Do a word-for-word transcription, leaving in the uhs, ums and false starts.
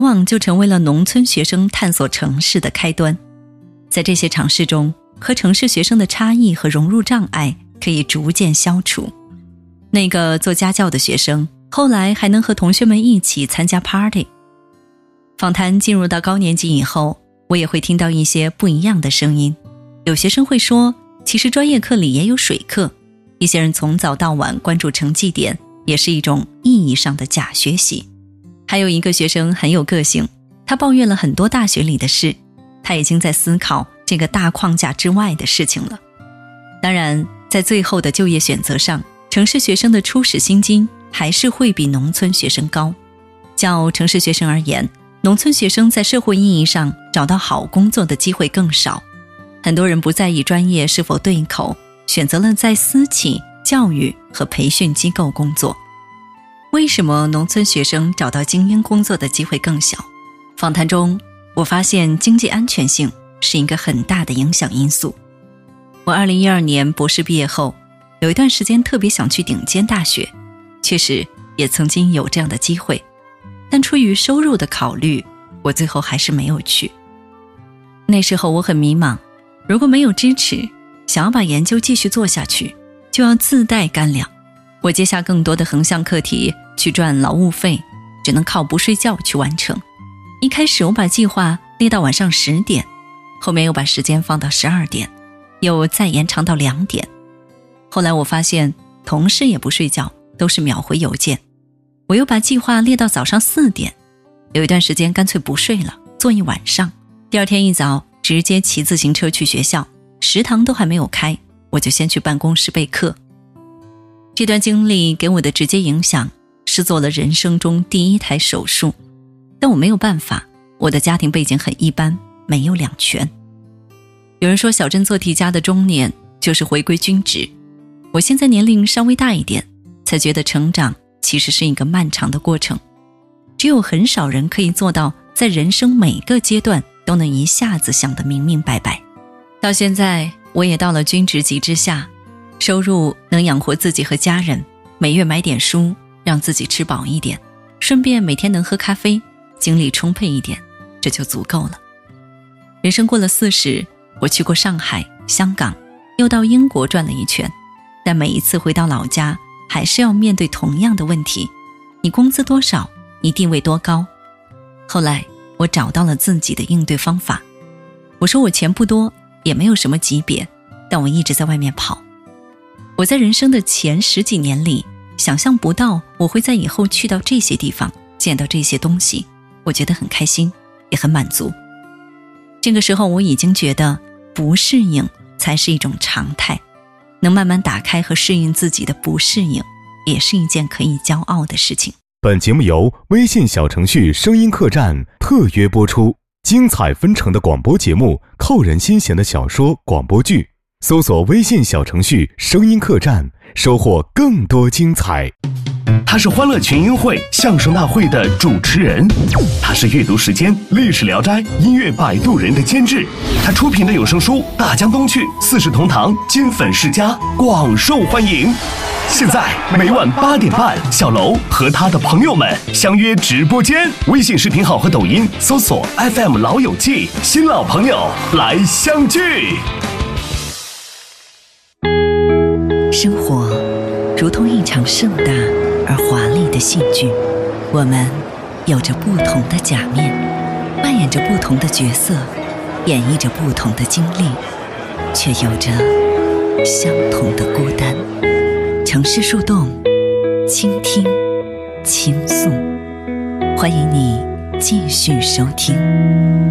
往就成为了农村学生探索城市的开端。在这些尝试中，和城市学生的差异和融入障碍可以逐渐消除。那个做家教的学生后来还能和同学们一起参加 party。 访谈进入到高年级以后，我也会听到一些不一样的声音。有学生会说，其实专业课里也有水课，一些人从早到晚关注成绩点，也是一种意义上的假学习。还有一个学生很有个性，他抱怨了很多大学里的事，他已经在思考这个大框架之外的事情了。当然，在最后的就业选择上，城市学生的初始薪金还是会比农村学生高。较城市学生而言，农村学生在社会意义上找到好工作的机会更少，很多人不在意专业是否对口，选择了在私企、教育和培训机构工作。为什么农村学生找到精英工作的机会更小？访谈中，我发现经济安全性是一个很大的影响因素。我二零一二年博士毕业后，有一段时间特别想去顶尖大学，确实也曾经有这样的机会，但出于收入的考虑，我最后还是没有去。那时候我很迷茫，如果没有支持，想要把研究继续做下去，就要自带干粮。我接下更多的横向课题去赚劳务费，只能靠不睡觉去完成。一开始我把计划列到晚上十点，后面又把时间放到十二点，又再延长到两点。后来我发现同事也不睡觉，都是秒回邮件。我又把计划列到早上四点，有一段时间干脆不睡了，做一晚上。第二天一早直接骑自行车去学校，食堂都还没有开，我就先去办公室备课。这段经历给我的直接影响是做了人生中第一台手术，但我没有办法，我的家庭背景很一般，没有两全。有人说小镇做题家的中年就是回归均值，我现在年龄稍微大一点，才觉得成长其实是一个漫长的过程，只有很少人可以做到在人生每个阶段都能一下子想得明明白白。到现在我也到了均值极之下，收入能养活自己和家人，每月买点书让自己吃饱一点，顺便每天能喝咖啡，精力充沛一点，这就足够了。人生过了四十，我去过上海、香港，又到英国转了一圈，但每一次回到老家还是要面对同样的问题，你工资多少，你地位多高。后来我找到了自己的应对方法，我说我钱不多，也没有什么级别，但我一直在外面跑。我在人生的前十几年里，想象不到我会在以后去到这些地方，见到这些东西，我觉得很开心，也很满足。这个时候我已经觉得不适应才是一种常态，能慢慢打开和适应自己的不适应，也是一件可以骄傲的事情。 本节目由微信小程序声音客栈特约播出，精彩纷呈的广播节目，扣人心弦的小说广播剧，搜索微信小程序声音客栈，收获更多精彩。 他是欢乐群英会相声大会的主持人，他是阅读时间历史聊斋音乐摆渡人的监制，他出品的有声书《大江东去》四世同堂金粉世家广受欢迎。现在每晚八点半，小楼和他的朋友们相约直播间，微信视频号和抖音搜索 F M 老友记，新老朋友来相聚。 生活如同一场盛大而华丽的戏剧，我们有着不同的假面，扮演着不同的角色，演绎着不同的经历，却有着相同的孤单。城市树洞，倾听，倾诉，欢迎你继续收听。